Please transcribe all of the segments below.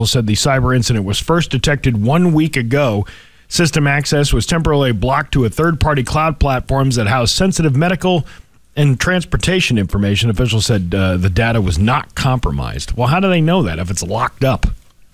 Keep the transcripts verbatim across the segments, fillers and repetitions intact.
said the cyber incident was first detected one week ago. System access was temporarily blocked to a third-party cloud platforms that house sensitive medical and transportation information. Officials said uh, the data was not compromised. Well, how do they know that if it's locked up?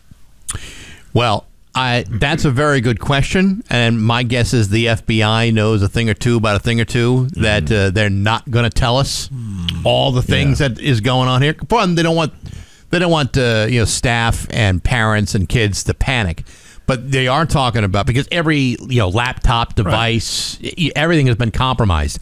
Well, I, that's a very good question, and my guess is the F B I knows a thing or two about a thing or two mm. that uh, they're not going to tell us mm. all the things yeah. that is going on here. One, they don't want they don't want uh, you know staff and parents and kids to panic. But they are talking about, because every you know laptop device, right. everything has been compromised.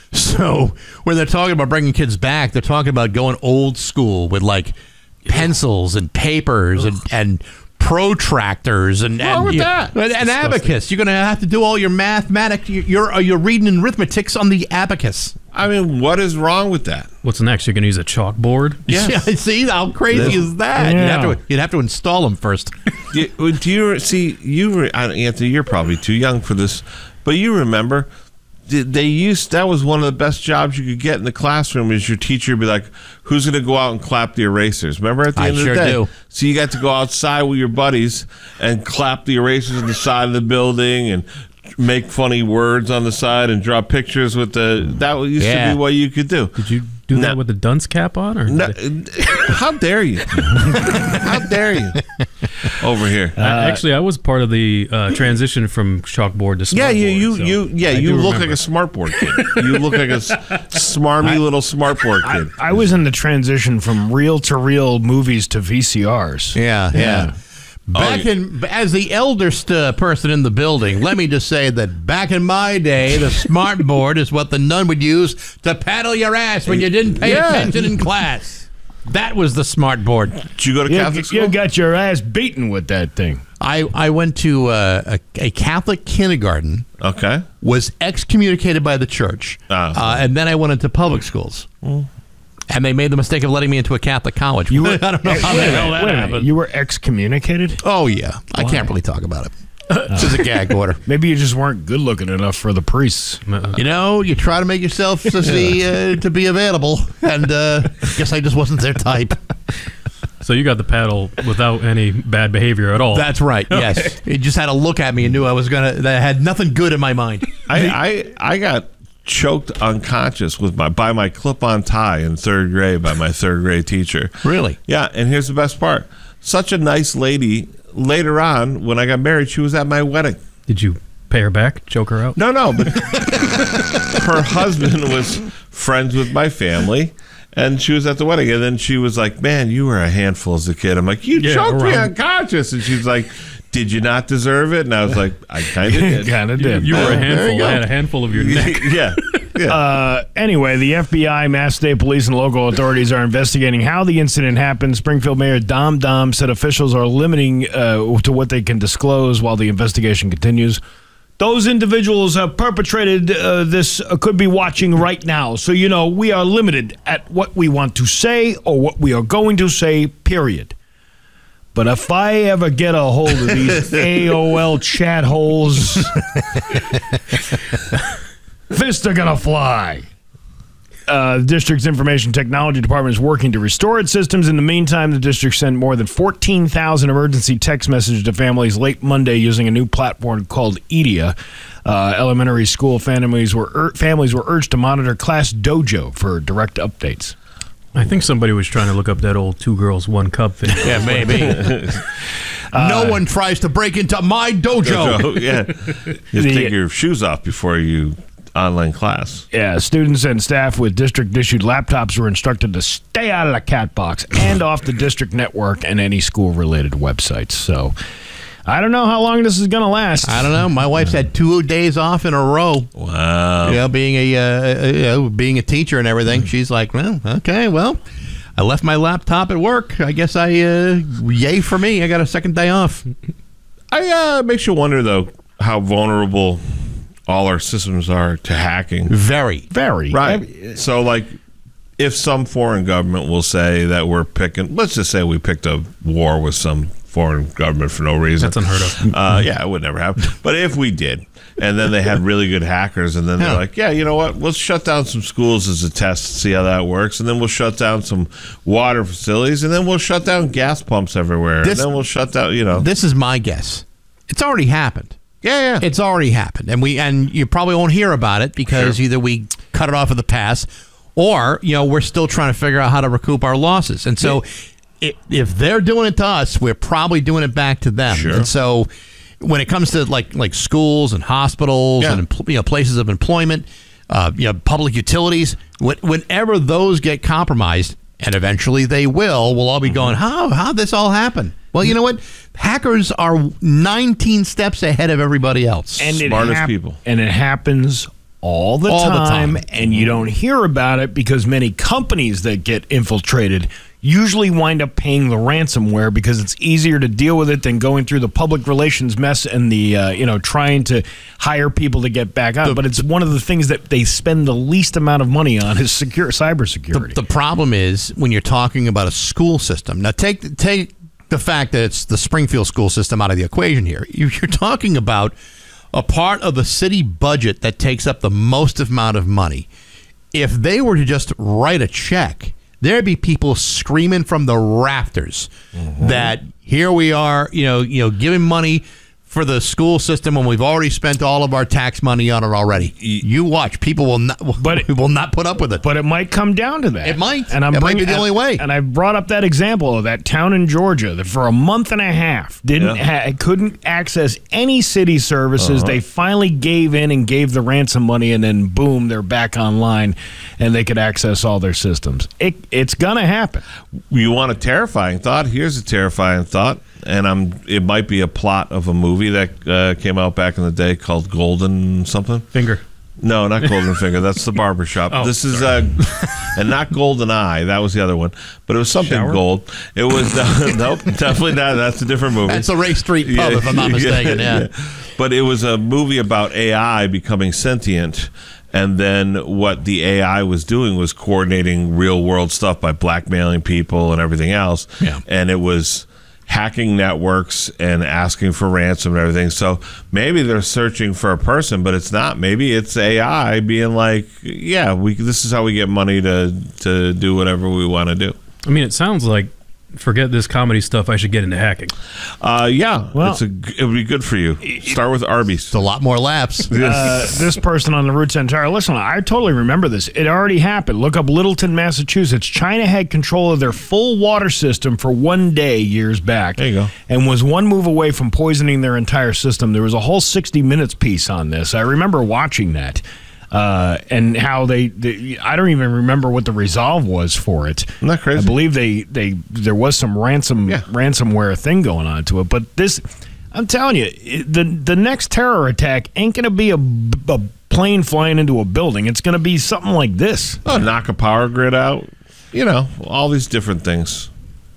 So when they're talking about bringing kids back, they're talking about going old school with like pencils and papers and, and protractors and, and, with you, that? and, and abacus. You're going to have to do all your mathematics. You're you're reading in arithmetics on the abacus. I mean, what is wrong with that? What's next? You're going to use a chalkboard? Yes. Yeah. See, how crazy this, is that? Yeah. You'd, have to, you'd have to install them first. do, do you see? You, Anthony, you're probably too young for this, but you remember they used that was one of the best jobs you could get in the classroom. Is your teacher would be like, "Who's going to go out and clap the erasers?" Remember at the I end sure of the day. do. So you got to go outside with your buddies and clap the erasers on the side of the building and make funny words on the side and draw pictures with the. That used yeah. to be what you could do. Did you do no. that with the dunce cap on? Or no, how dare you? How dare you? Over here. Uh, Actually, I was part of the uh, transition from chalkboard to smartboard. Yeah, you, you, so you, yeah, you look remember. like a smartboard kid. You look like a s- smarmy I, little smartboard kid. I, I was in the transition from reel-to-reel movies to V C Rs. Yeah, yeah. yeah. Back oh, in, as the eldest uh, person in the building, let me just say that back in my day, the smartboard is what the nun would use to paddle your ass when you didn't pay yeah. attention in class. That was the smartboard. Did you go to Catholic you, school? You got your ass beaten with that thing. I, I went to uh, a, a Catholic kindergarten. Okay. Was excommunicated by the church. Oh. Uh, and then I went into public schools. Mm. And they made the mistake of letting me into a Catholic college. You were, I don't know how the hell that happened. You were excommunicated? Oh, yeah. Why? I can't really talk about it. It's just a gag order. Maybe you just weren't good looking enough for the priests. You know, you try to make yourself to, see, uh, to be available, and uh, I guess I just wasn't their type. So you got the paddle without any bad behavior at all. That's right, yes. Okay. He just had to look at me and knew I was going to, that I had nothing good in my mind. I, I, I got choked unconscious with my by my clip-on tie in third grade by my third grade teacher. Really? Yeah, and here's the best part. Such a nice lady. Later on, when I got married, she was at my wedding. Did you pay her back, choke her out? No, no, but her husband was friends with my family, and she was at the wedding, and then she was like, "Man, you were a handful as a kid." I'm like, "You yeah, choked around. me unconscious," and she's like, "Did you not deserve it?" And I was like, "I kind of did." kind of did. You, you were a handful. You I had a handful of your neck. yeah. yeah. Uh, anyway, the F B I, Mass State Police, and local authorities are investigating how the incident happened. Springfield Mayor Dom Dom said officials are limiting uh, to what they can disclose while the investigation continues. Those individuals have perpetrated uh, this uh, could be watching right now. So, you know, we are limited at what we want to say or what we are going to say, period. But if I ever get a hold of these A O L chat holes, fists are going to fly. Uh, the district's information technology department is working to restore its systems. In the meantime, the district sent more than fourteen thousand emergency text messages to families late Monday using a new platform called Edia. Uh, elementary school families were ur- families were urged to monitor Class Dojo for direct updates. I think somebody was trying to look up that old two girls, one cup thing. Yeah, maybe. uh, no one tries to break into my dojo. dojo yeah. You the, take your shoes off before you online class. Yeah, students and staff with district-issued laptops were instructed to stay out of the cat box and off the district network and any school-related websites. So, I don't know how long this is going to last. I don't know. My wife's had two days off in a row. Wow. You know, being a uh, you know, being a teacher and everything, she's like, well, okay, well, I left my laptop at work. I guess I, uh, yay for me. I got a second day off. I uh, makes you wonder though how vulnerable all our systems are to hacking. Very, very. Right. So, like, if some foreign government will say that we're picking, let's just say we picked a war with some foreign government for no reason. That's unheard of. Uh, yeah, it would never happen. But if we did, and then they had really good hackers, and then they're Yeah. like, yeah, you know what? Let's shut down some schools as a test to see how that works, and then we'll shut down some water facilities, and then we'll shut down gas pumps everywhere, This- and then we'll shut down, you know. This is my guess. It's already happened. Yeah, yeah. It's already happened, and we and you probably won't hear about it because Sure. either we cut it off of the pass, or you know we're still trying to figure out how to recoup our losses. And so, i if they're doing it to us, we're probably doing it back to them. Sure. And so, when it comes to like like schools and hospitals Yeah. and you know places of employment, uh, you know public utilities, when, whenever those get compromised, and eventually they will, we'll all be going, how how this all happen? Well, you know what? Hackers are nineteen steps ahead of everybody else. And it Smartest hap- people. And it happens all the, All the time, time. and you don't hear about it because many companies that get infiltrated usually wind up paying the ransomware because it's easier to deal with it than going through the public relations mess and the uh, you know trying to hire people to get back on. The- but it's one of the things that they spend the least amount of money on is secure the, cybersecurity. the problem is when you're talking about a school system. Now, take take the fact that it's the Springfield school system out of the equation here. You- You're talking about a part of the city budget that takes up the most amount of money. If they were to just write a check, there'd be people screaming from the rafters that here we are, you know, you know, giving money for the school system when we've already spent all of our tax money on it already. You watch, people will not, But- will not put up with it. But it might come down to that. It might. And I'm It might be bringing- the only way. And I brought up that example of that town in Georgia that for a month and a half didn't Yeah. ha- couldn't access any city services. They finally gave in and gave the ransom money, and then boom, they're back online, and they could access all their systems. It, it's gonna happen. You want a terrifying thought? Here's a terrifying thought, and I'm. It might be a plot of a movie that uh, came out back in the day called Golden something. Finger. No, not Golden Finger. That's the barbershop. Oh, this is uh, and not Golden Eye. That was the other one, but it was something Shower? gold. It was uh, nope, definitely not. That's a different movie. That's a Ray Street pub, if I'm not mistaken. Yeah. But it was a movie about A I becoming sentient. And then what the A I was doing was coordinating real world stuff by blackmailing people and everything else. Yeah. And it was hacking networks and asking for ransom and everything. So maybe they're searching for a person, but it's not. Maybe it's A I being like, yeah, we this is how we get money to, to do whatever we want to do. I mean, it sounds like forget this comedy stuff. I should get into hacking. Uh, yeah, Well- it's a, it would be good for you. Start with Arby's. It's a lot more laps. Uh, this person on the Root Centaur, listen, I totally remember this. It already happened. Look up Littleton, Massachusetts. China had control of their full water system for one day years back. There you go. And was one move away from poisoning their entire system. There was a whole sixty minutes piece on this. I remember watching that. Uh, and how they, they, I don't even remember what the resolve was for it. Isn't that crazy? I believe they, they there was some ransom Yeah. ransomware thing going on to it. But this, I'm telling you, it- the the next terror attack ain't going to be a, a plane flying into a building. It's going to be something like this. Oh, knock a power grid out. You know, all these different things.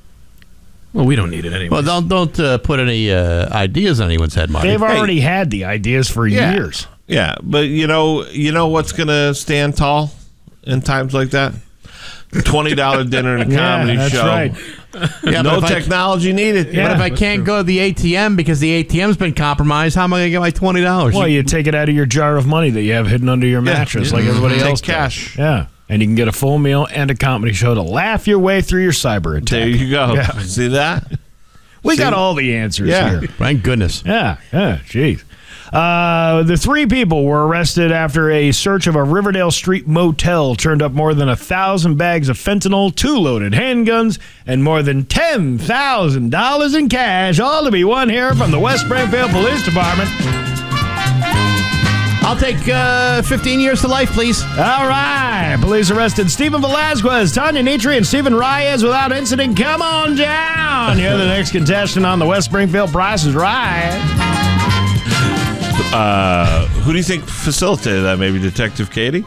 Well, we don't need it anyway. Well, don't don't uh, put any uh, ideas in anyone's head, Marty. They've already had the ideas for Yeah. years. Yeah, but you know, you know what's gonna stand tall in times like that? Twenty dollar dinner and a Yeah, comedy that's show. right. Yeah, No but if I- technology needed. Yeah. But if I that's can't true. go to the A T M because the A T M's been compromised, how am I going to get my twenty dollars? Well, you take it out of your jar of money that you have hidden under your Yeah. mattress, Yeah. like everybody Take else does. cash. Yeah, and you can get a full meal and a comedy show to laugh your way through your cyber attack. There you go. Yeah. See that? We See? got all the answers Yeah. here. Thank goodness. Yeah, yeah, jeez. Uh, the three people were arrested after a search of a Riverdale Street motel turned up more than a thousand bags of fentanyl, two loaded handguns, and more than ten thousand dollars in cash, all to be won here from the West Springfield Police Department. I'll take uh, fifteen years to life, please. All right. Police arrested Stephen Velasquez, Tanya Nitri, and Stephen Reyes without incident. Come on down. You're the next contestant on the West Springfield Price is Right. Uh, who do you think facilitated that? Maybe Detective Katie?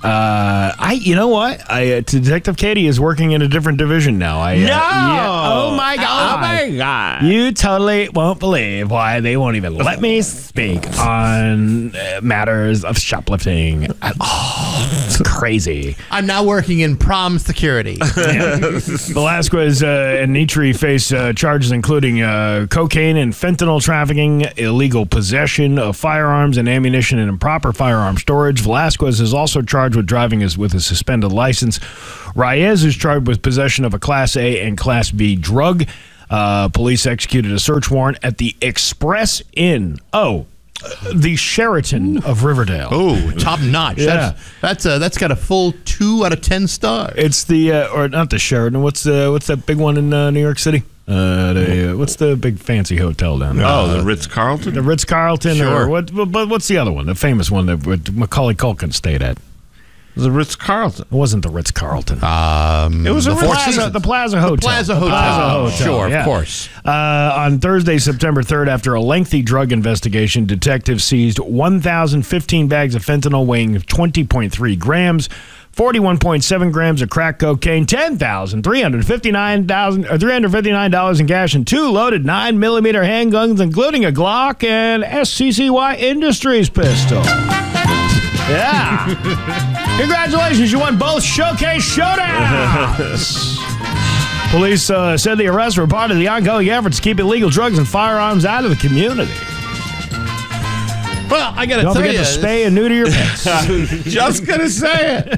Uh, I, you know what? I uh, Detective Katie is working in a different division now. I, uh, No! yeah. Oh my god! Oh my god! You totally won't believe why they won't even let me speak on uh, matters of shoplifting at all. It's crazy. I'm now working in prom security. Velasquez uh, and Nitri face uh, charges including uh, cocaine and fentanyl trafficking, illegal possession of firearms and ammunition, and improper firearm storage. Velasquez is also charged with driving as, with a suspended license. Reyes is charged with possession of a Class A and Class B drug. Uh, police executed a search warrant at the Express Inn. Oh, uh, the Sheraton of Riverdale. Oh, top notch. Yeah. That's that's, uh, that's got a full two out of ten stars. It's the uh, or not the Sheraton. What's the what's that big one in uh, New York City? Uh, the, uh, what's the big fancy hotel down there? Oh, the Ritz-Carlton? The Ritz-Carlton. Sure. Or what? But what's the other one? The famous one that Macaulay Culkin stayed at. The Ritz-Carlton. It wasn't the Ritz-Carlton. Um, It was a the Ritz- Four Plaza, Seasons. the Plaza Hotel. Plaza Hotel. Plaza Hotel. Sure, yeah. of course. Uh, on Thursday, September third, after a lengthy drug investigation, detectives seized one thousand fifteen bags of fentanyl weighing twenty point three grams, forty-one point seven grams of crack cocaine, ten thousand three hundred fifty-nine dollars or three hundred fifty-nine dollars in cash, and two loaded nine millimeter handguns, including a Glock and S C C Y Industries pistol. Yeah. Congratulations, you won both Showcase Showdowns. Police uh, said the arrests were part of the ongoing efforts to keep illegal drugs and firearms out of the community. Well, I got to Don't tell forget you, to spay and neuter your pets. Just gonna say it.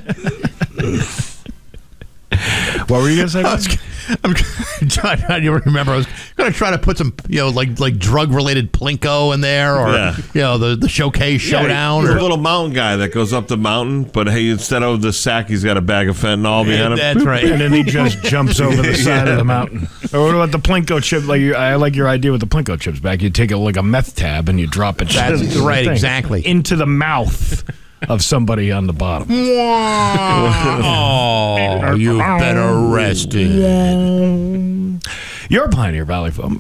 What were you going to say? I was, I'm trying to remember. I was going to try to put some, you know, like like drug related plinko in there, or Yeah. you know, the the Showcase Showdown. He's or, a little mountain guy that goes up the mountain, but hey, instead of the sack, he's got a bag of fentanyl behind him. That's right. And then he just jumps over the side Yeah. of the mountain. Or what about the Plinko chip? Like you, I like your idea with the Plinko chips back. You take a, like a meth tab and you drop it. That's into the right, thing, exactly. into the mouth of somebody on the bottom. Oh, you've been arrested. Your Pioneer Valley. Um,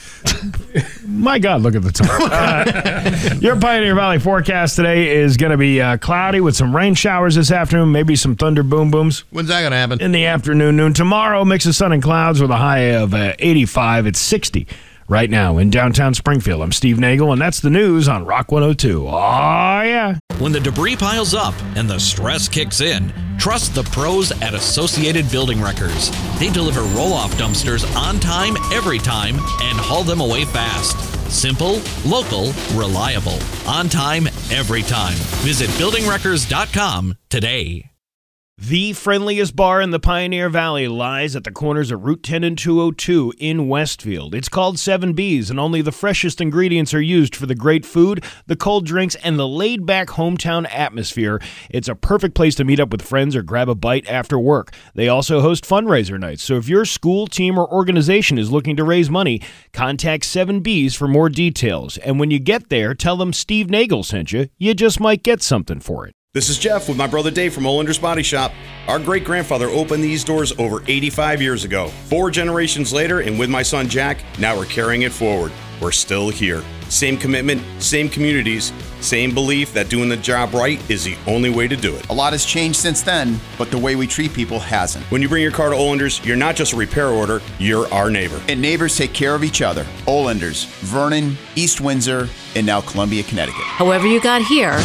my God, look at the time. Uh, your Pioneer Valley forecast today is going to be uh, cloudy with some rain showers this afternoon, maybe some thunder boom booms When's that going to happen? in the afternoon, noon. Tomorrow, mix of sun and clouds with a high of uh, eighty-five. It's sixty right now in downtown Springfield. I'm Steve Nagel, and that's the news on Rock one oh two. Oh, yeah. When the debris piles up and the stress kicks in, trust the pros at Associated Building Wreckers. They deliver roll-off dumpsters on time, every time, and haul them away fast. Simple, local, reliable. On time, every time. Visit building wreckers dot com today. The friendliest bar in the Pioneer Valley lies at the corners of Route ten and two oh two in Westfield. It's called Seven B's, and only the freshest ingredients are used for the great food, the cold drinks, and the laid-back hometown atmosphere. It's a perfect place to meet up with friends or grab a bite after work. They also host fundraiser nights, so if your school, team, or organization is looking to raise money, contact Seven B's for more details. And when you get there, tell them Steve Nagel sent you. You just might get something for it. This is Jeff with my brother Dave from Olander's Body Shop. Our great-grandfather opened these doors over eighty-five years ago. Four generations later, and with my son Jack, now we're carrying it forward. We're still here. Same commitment, same communities, same belief that doing the job right is the only way to do it. A lot has changed since then, but the way we treat people hasn't. When you bring your car to Olander's, you're not just a repair order, you're our neighbor. And neighbors take care of each other. Olander's, Vernon, East Windsor, and now Columbia, Connecticut. However you got here,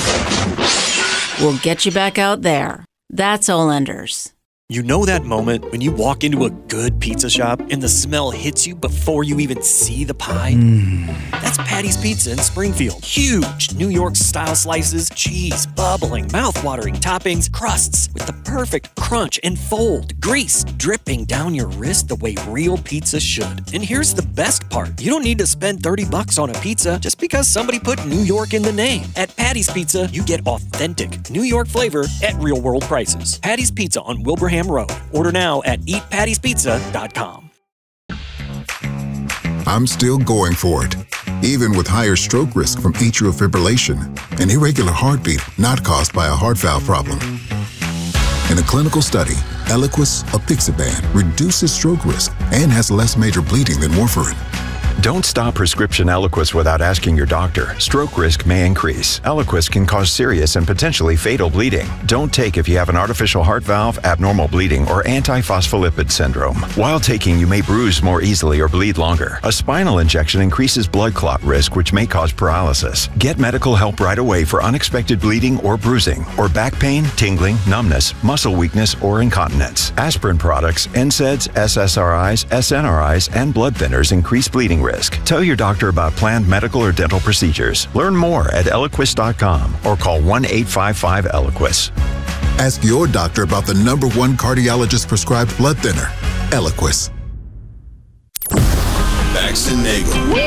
we'll get you back out there. That's Olander's. You know that moment when you walk into a good pizza shop and the smell hits you before you even see the pie? Mm. That's Patty's Pizza in Springfield. Huge New York-style slices, cheese, bubbling, mouth-watering toppings, crusts with the perfect crunch and fold, grease dripping down your wrist the way real pizza should. And here's the best part. You don't need to spend thirty bucks on a pizza just because somebody put New York in the name. At Patty's Pizza, you get authentic New York flavor at real-world prices. Patty's Pizza on Wilbraham Road. Order now at eat patties pizza dot com. I'm still going for it, even with higher stroke risk from atrial fibrillation, an irregular heartbeat not caused by a heart valve problem. In a clinical study, Eliquis apixaban reduces stroke risk and has less major bleeding than warfarin. Don't stop prescription Eliquis without asking your doctor. Stroke risk may increase. Eliquis can cause serious and potentially fatal bleeding. Don't take if you have an artificial heart valve, abnormal bleeding, or antiphospholipid syndrome. While taking, you may bruise more easily or bleed longer. A spinal injection increases blood clot risk, which may cause paralysis. Get medical help right away for unexpected bleeding or bruising, or back pain, tingling, numbness, muscle weakness, or incontinence. Aspirin products, N SAIDs, S S R Is, S N R Is, and blood thinners increase bleeding risk. Tell your doctor about planned medical or dental procedures. Learn more at Eliquis dot com or call one eight five five Eliquis. Ask your doctor about the number one cardiologist prescribed blood thinner, Eliquis. Bax and Nagel.